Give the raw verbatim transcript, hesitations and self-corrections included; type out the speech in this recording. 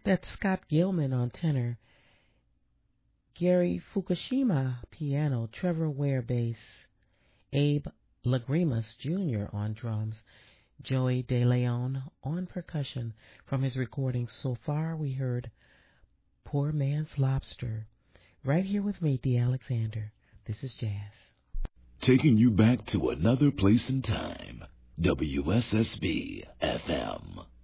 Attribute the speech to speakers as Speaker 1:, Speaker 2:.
Speaker 1: That's Scott Gilman on tenor, Gary Fukushima piano, Trevor Ware bass, Abe Lagrimas Junior on drums, Joey De Leon on percussion. From his recording so far, we heard Poor Man's Lobster. Right here with me, Dee Alexander. This is Jazz.
Speaker 2: Taking you back to another place and time. W S S B F M.